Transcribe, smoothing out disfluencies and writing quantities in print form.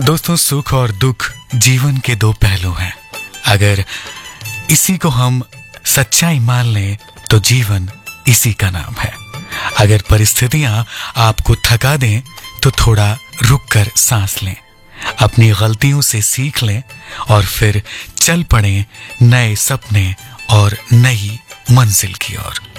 दोस्तों, सुख और दुख जीवन के दो पहलू हैं। अगर इसी को हम सच्चाई मान लें तो जीवन इसी का नाम है। अगर परिस्थितियां आपको थका दें तो थोड़ा रुक कर सांस लें, अपनी गलतियों से सीख लें और फिर चल पड़ें नए सपने और नई मंजिल की ओर।